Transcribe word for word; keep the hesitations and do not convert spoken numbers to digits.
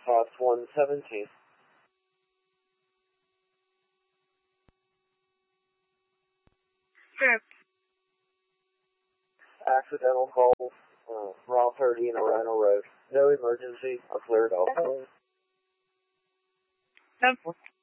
Fox one seventeen. Sure. Accidental call, uh, Route thirty in Orano Road. No emergency. I'll clear it off. Nope.